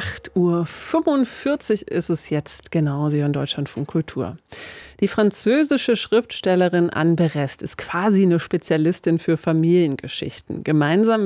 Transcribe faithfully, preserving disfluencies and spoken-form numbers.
acht Uhr fünfundvierzig ist es jetzt, genau, Sie hören Deutschlandfunk Kultur. Die französische Schriftstellerin Anne Berest ist quasi eine Spezialistin für Familiengeschichten. Gemeinsam